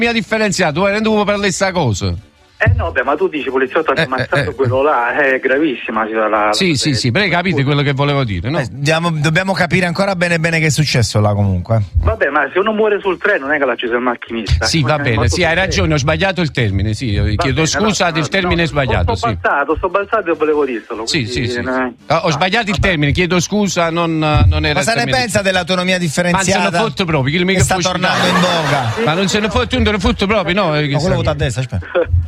l'autonomia differenziata, tu non per questa cosa. No, beh, ma tu dici poliziotto ha ammazzato quello là, è gravissima. Sì, però capite quello che volevo dire, no? Dobbiamo capire ancora bene che è successo là comunque. Vabbè, ma se uno muore sul treno non è che l'ha acceso il macchinista. Sì, va bene, sì, hai ragione, ho sbagliato il termine, sì, chiedo scusa, il termine è sbagliato. Sto balzato e volevo dirtelo. Sì. Ho sbagliato il termine, chiedo scusa, non era. Cosa ne pensa dell'autonomia differenziata? Ma se ne fotte proprio, che sta tornando in voga. Ma non se ne fotte proprio, no? Ma quello vota a destra, aspetta.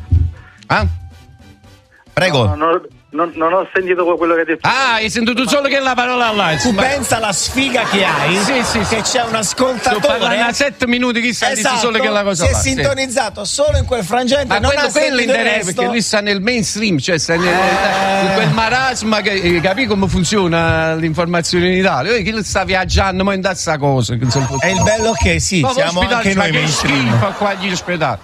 Prego. No, non ho sentito quello che hai detto. Hai sentito solo che la parola là. Tu pensa alla sfiga che hai? Sì. Che c'è un ascoltatore. Sto parlando a 7 minuti che sa solo che la cosa si è sintonizzato solo in quel frangente. Ma non quello interessa perché lui sta nel mainstream, cioè sta in quel marasma che capi come funziona l'informazione in Italia. Chi sta viaggiando ma in questa cosa? È il bello che siamo anche noi mainstream. Qua agli ospedali.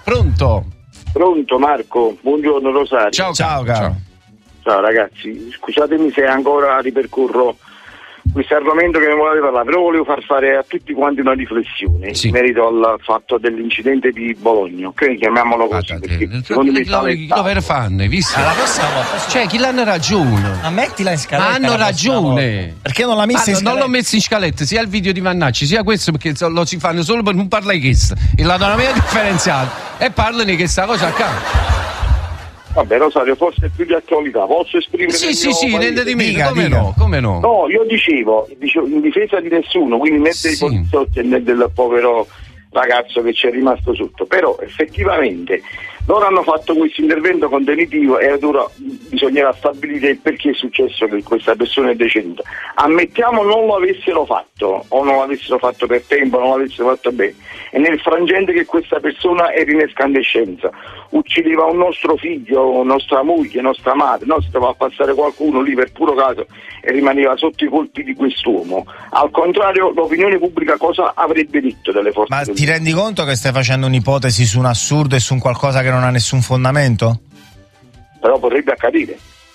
Pronto Marco, buongiorno Rosario. Ciao caro. Ciao ragazzi, scusatemi se ancora ripercorro questo argomento che mi volete parlare, però volevo far fare a tutti quanti una riflessione in merito al fatto dell'incidente di Bologna, ok? Chiamiamolo così, perché secondo me lo fanno, hai visto? La prossima volta. Cioè, chi l'hanno ragione? Ma mettila in scaletta. Ma hanno ragione. Perché non l'ha messa in scaletta? Non l'ho messo in scaletta, sia il video di Vannacci, sia questo, perché lo si fanno solo per non parlare di questo. E l'autonomia differenziata. E parlano di questa cosa accanto. Vabbè Rosario, forse è più di attualità, posso esprimere sì, rendetemi, come no? No, io dicevo in difesa di nessuno, quindi né dei poliziotti né del povero ragazzo che ci è rimasto sotto, però effettivamente loro hanno fatto questo intervento contenitivo e ora bisognerà stabilire il perché è successo che questa persona è deceduta. Ammettiamo non lo avessero fatto, o non l'avessero fatto per tempo, non l'avessero fatto bene, e nel frangente che questa persona era in escandescenza, uccideva un nostro figlio, nostra moglie, nostra madre, no, stava a passare qualcuno lì per puro caso e rimaneva sotto i colpi di quest'uomo. Al contrario, l'opinione pubblica cosa avrebbe detto delle forze? Ma ti rendi conto che stai facendo un'ipotesi su un assurdo e su un qualcosa che non ha nessun fondamento? Però potrebbe accadere.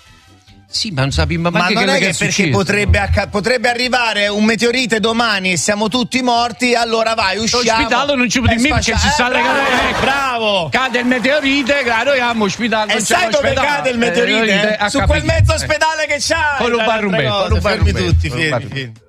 Sì, ma non sappiamo ma non è che perché potrebbe arrivare un meteorite domani e siamo tutti morti, allora vai, usciamo. L'ospedale non ci può dire perché ci sta bravo! Cade il meteorite, claro, andiamo ospedale. E sai dove cade il meteorite? Su quel mezzo ospedale che c'ha. Con un barrumbetto. Fermi tutti, fermi.